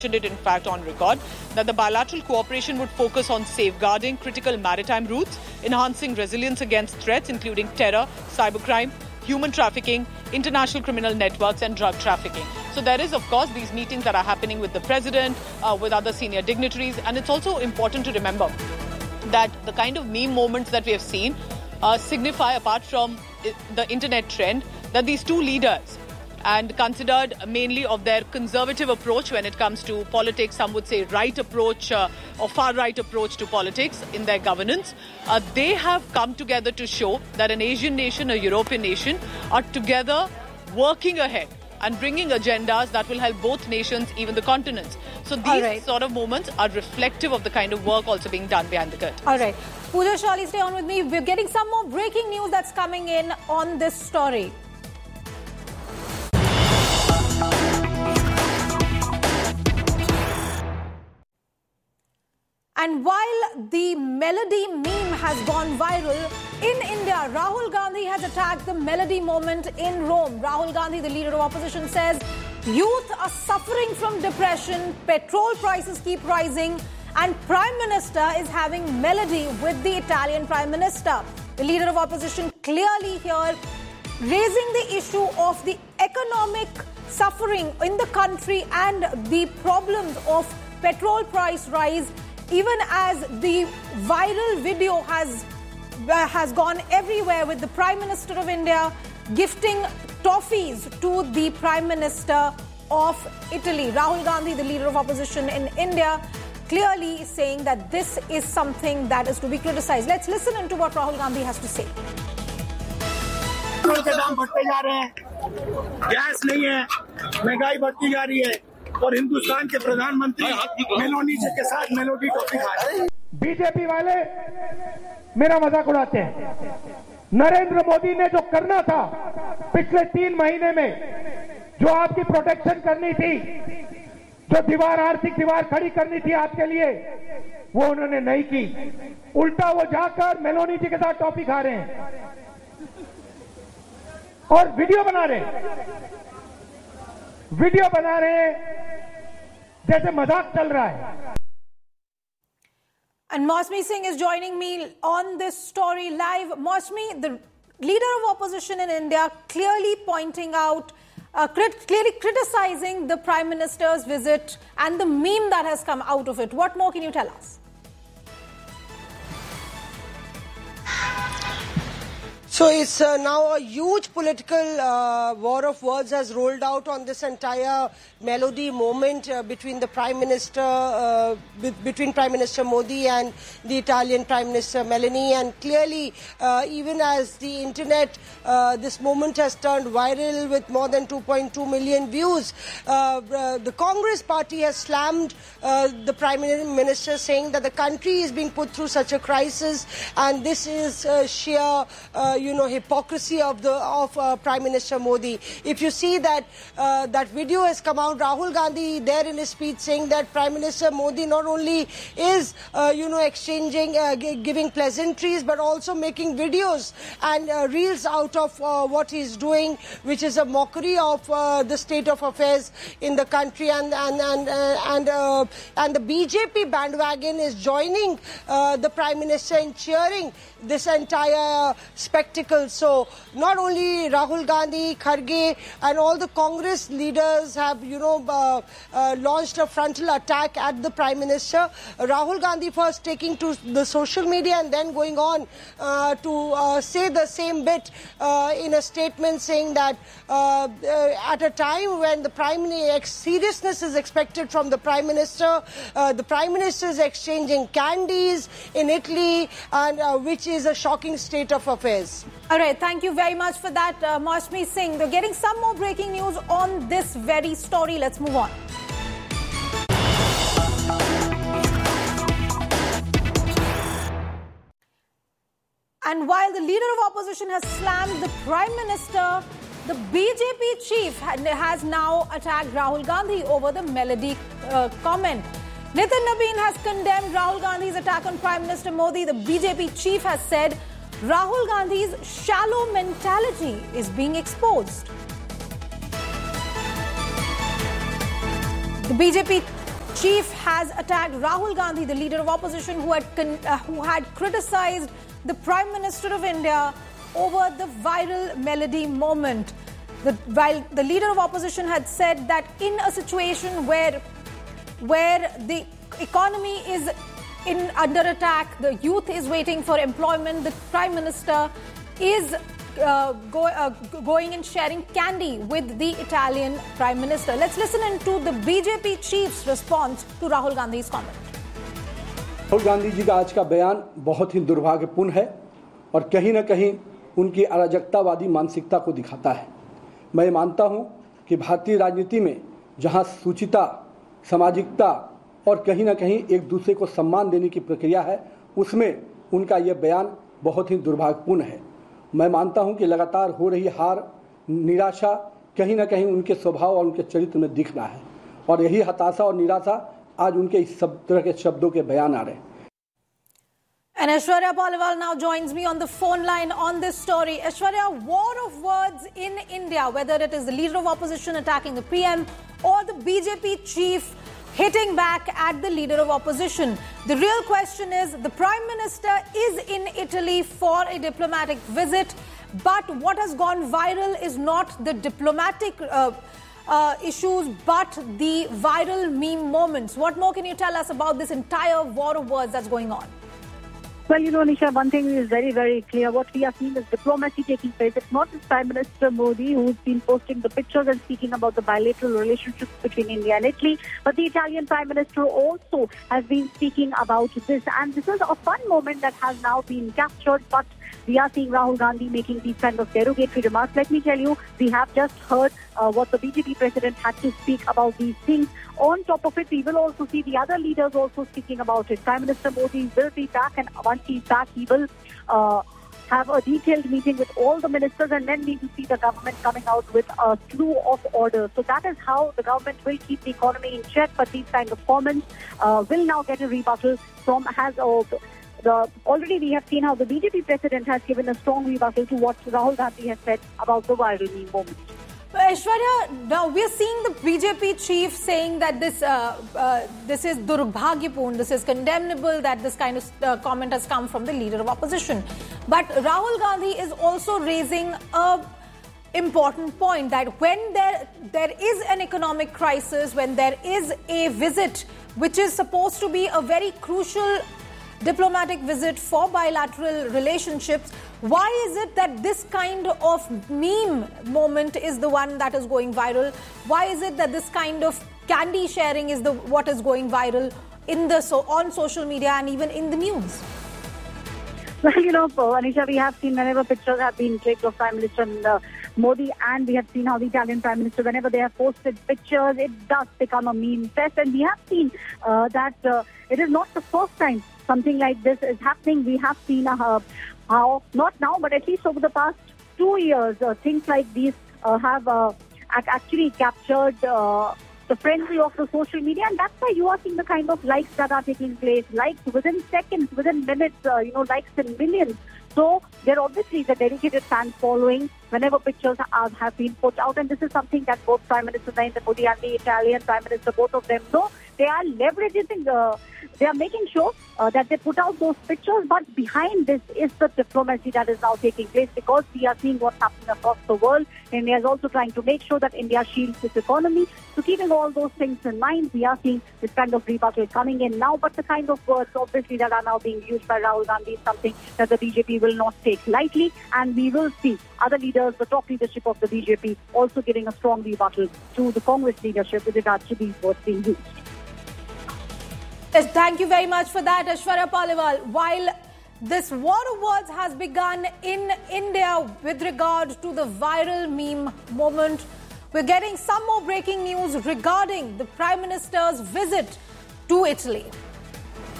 it in fact on record that the bilateral cooperation would focus on safeguarding critical maritime routes, enhancing resilience against threats including terror, cybercrime, human trafficking, international criminal networks and drug trafficking. So there is, of course, these meetings that are happening with the president, with other senior dignitaries, and it's also important to remember that the kind of meme moments that we have seen signify, apart from the internet trend, that these two leaders, and considered mainly of their conservative approach when it comes to politics, some would say right approach or far-right approach to politics in their governance, they have come together to show that an Asian nation, a European nation, are together working ahead and bringing agendas that will help both nations, even the continents. So these sort of moments are reflective of the kind of work also being done behind the curtain. All right. Pooja, Shirley, stay on with me. We're getting some more breaking news that's coming in on this story. And while the Melody meme has gone viral, in India, Rahul Gandhi has attacked the Melody moment in Rome. Rahul Gandhi, the leader of opposition, says youth are suffering from depression, petrol prices keep rising, and Prime Minister is having Melody with the Italian Prime Minister. The leader of opposition clearly here raising the issue of the economic suffering in the country and the problems of petrol price rise, even as the viral video has gone everywhere with the Prime Minister of India gifting toffees to the Prime Minister of Italy. Rahul Gandhi, the leader of opposition in India, clearly saying that this is something that is to be criticized. Let's listen into what Rahul Gandhi has to say. के दाम बढ़ते जा रहे हैं, gas नहीं है, महंगाई बढ़ती जा रही है और हिंदुस्तान के प्रधानमंत्री मेलोनी जी के साथ मेलोडी टॉफी खा रहे हैं। बीजेपी वाले मेरा मजाक उड़ाते हैं। नरेंद्र मोदी ने जो करना था पिछले 3 महीने में, जो आपकी प्रोटेक्शन करनी थी, जो दीवार आर्थिक दीवार खड़ी करनी थी आपके लिए, वो उन्होंने नहीं की। उल्टा वो जाकर मेलोनी जी के साथ टॉफी खा रहे हैं और वीडियो बना रहे हैं जैसे मजाक चल रहा है। And Mosmi Singh is joining me on this story live. Mosmi, the leader of opposition in India, clearly pointing out, clearly criticizing the Prime Minister's visit and the meme that has come out of it. What more can you tell us? So it's now a huge political war of words has rolled out on this entire Melody moment between the Prime Minister, between Prime Minister Modi and the Italian Prime Minister Meloni. And clearly, even as the internet, this moment has turned viral with more than 2.2 million views. The Congress party has slammed the Prime Minister, saying that the country is being put through such a crisis, and this is sheer hypocrisy of Prime Minister Modi. If you see that that video has come out, Rahul Gandhi there in his speech saying that Prime Minister Modi not only is exchanging, giving pleasantries, but also making videos and reels out of what he's doing, which is a mockery of the state of affairs in the country, and the BJP bandwagon is joining the Prime Minister in cheering this entire spectacle. So not only Rahul Gandhi, Kharge and all the Congress leaders have launched a frontal attack at the Prime Minister. Rahul Gandhi first taking to the social media and then going on to say the same bit in a statement, saying that at a time when the seriousness is expected from the Prime Minister is exchanging candies in Italy, and which is a shocking state of affairs. All right, thank you very much for that, Mosmi Singh. We're getting some more breaking news on this very story. Let's move on. And while the leader of opposition has slammed the Prime Minister, the BJP chief has now attacked Rahul Gandhi over the Melody comment. Nitin Nabeen has condemned Rahul Gandhi's attack on Prime Minister Modi. The BJP chief has said Rahul Gandhi's shallow mentality is being exposed. The BJP chief has attacked Rahul Gandhi, the leader of opposition, who had criticized the Prime Minister of India over the viral Melody moment. While the leader of opposition had said that in a situation where the economy is under attack, the youth is waiting for employment, the Prime Minister is going and sharing candy with the Italian Prime Minister. Let's listen into the BJP chief's response to Rahul Gandhi's comment. Rahul Gandhi ji का आज का बयान बहुत ही दुर्भाग्यपूर्ण है और कहीं न कहीं उनकी अराजकतावादी मानसिकता को दिखाता है। मैं मानता हूं कि भारतीय राजनीति में जहां सूचिता, सामाजिकता और कहीं न कहीं एक दूसरे को सम्मान देने की प्रक्रिया है, उसमें उनका यह बयान बहुत ही दुर्भाग्यपूर्ण है। मैं मानता हूं कि लगातार हो रही हार, निराशा कहीं न कहीं उनके स्वभाव और उनके चरित्र में दिख रहा है और यही हताशा और निराशा आज उनके इस सब तरह के शब्दों के बयान आ रहे हैं। And Aishwarya Paliwal now joins me on the phone line on this story. Aishwarya, war of words in India, whether it is the leader of opposition attacking the PM or the BJP chief hitting back at the leader of opposition. The real question is, the Prime Minister is in Italy for a diplomatic visit, but what has gone viral is not the diplomatic issues, but the viral meme moments. What more can you tell us about this entire war of words that's going on? Well, Nisha, one thing is very, very clear. What we are seeing is diplomacy taking place. It's not just Prime Minister Modi who's been posting the pictures and speaking about the bilateral relationships between India and Italy, but the Italian Prime Minister also has been speaking about this. And this is a fun moment that has now been captured, but we are seeing Rahul Gandhi making these kind of derogatory remarks. Let me tell you, we have just heard what the BJP president had to speak about these things. On top of it, we will also see the other leaders also speaking about it. Prime Minister Modi will be back, and once he's back, he will have a detailed meeting with all the ministers, and then we will see the government coming out with a slew of orders. So that is how the government will keep the economy in check, but these kind of comments will now get a rebuttal from already we have seen how the BJP president has given a strong rebuttal to what Rahul Gandhi has said about the viral meme moment. Aishwarya, now we are seeing the BJP chief saying that this is durbhagyapurn, this is condemnable, that this kind of comment has come from the leader of opposition. But Rahul Gandhi is also raising a important point that when there is an economic crisis, when there is a visit which is supposed to be a very crucial diplomatic visit for bilateral relationships, why is it that this kind of meme moment is the one that is going viral? Why is it that this kind of candy sharing is what is going viral on social media and even in the news? Well, Anisha, we have seen whenever pictures have been clicked of Prime Minister Modi, and we have seen how the Italian Prime Minister, whenever they have posted pictures, it does become a meme fest. And we have seen that it is not the first time something like this is happening. We have seen how, not now, but at least over the past 2 years, things like these have actually captured the frenzy of the social media, and that's why you are seeing the kind of likes that are taking place, likes within seconds, within minutes, likes in millions. So there obviously is a dedicated fan following whenever pictures have been put out, and this is something that both Prime Minister Narendra Modi and the Italian Prime Minister, both of them know. They are leveraging, they are making sure that they put out those pictures, but behind this is the diplomacy that is now taking place, because we are seeing what's happening across the world. India is also trying to make sure that India shields its economy. So keeping all those things in mind, we are seeing this kind of rebuttal coming in now, but the kind of words obviously that are now being used by Rahul Gandhi is something that the BJP will not take lightly, and we will see other leaders, the top leadership of the BJP, also giving a strong rebuttal to the Congress leadership with regards to these words being used. Yes, thank you very much for that, Aishwarya Paliwal. While this war of words has begun in India with regard to the viral meme moment, we're getting some more breaking news regarding the Prime Minister's visit to Italy.